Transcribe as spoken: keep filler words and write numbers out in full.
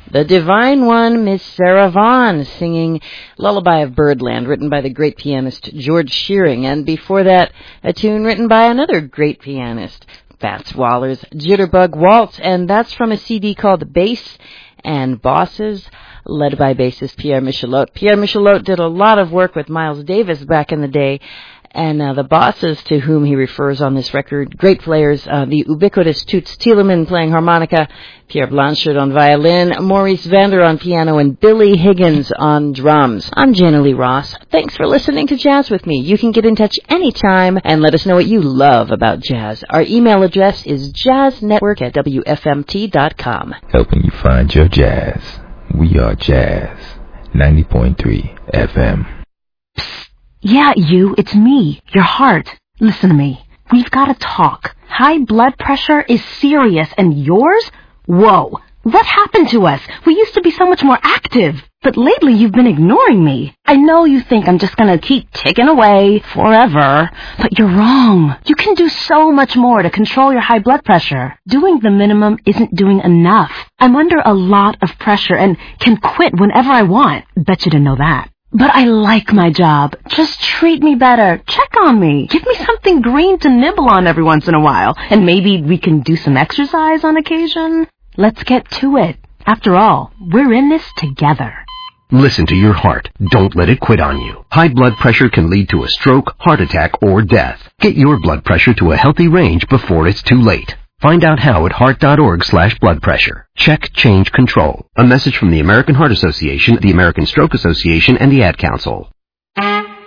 The Divine One, Miss Sarah Vaughan, singing Lullaby of Birdland, written by the great pianist George Shearing. And before that, a tune written by another great pianist, Fats Waller's Jitterbug Waltz. And that's from a C D called Bass and Bosses, led by bassist Pierre Michelotte. Pierre Michelotte did a lot of work with Miles Davis back in the day. And uh, the bosses to whom he refers on this record, great players, uh, the ubiquitous Toots Thielemans playing harmonica, Pierre Blanchard on violin, Maurice Vander on piano, and Billy Higgins on drums. I'm Jana Lee Ross. Thanks for listening to Jazz with me. You can get in touch anytime and let us know what you love about jazz. Our email address is jazznetwork at w f m t dot com. Helping you find your jazz. We are Jazz ninety point three F M. Yeah, you, it's me, your heart. Listen to me. We've got to talk. High blood pressure is serious, and yours? Whoa. What happened to us? We used to be so much more active. But lately you've been ignoring me. I know you think I'm just going to keep ticking away forever, but you're wrong. You can do so much more to control your high blood pressure. Doing the minimum isn't doing enough. I'm under a lot of pressure and can quit whenever I want. Bet you didn't know that. But I like my job. Just treat me better. Check on me. Give me something green to nibble on every once in a while. And maybe we can do some exercise on occasion. Let's get to it. After all, we're in this together. Listen to your heart. Don't let it quit on you. High blood pressure can lead to a stroke, heart attack, or death. Get your blood pressure to a healthy range before it's too late. Find out how at heart.org slash blood pressure. Check, change, control. A message from the American Heart Association, the American Stroke Association, and the Ad Council.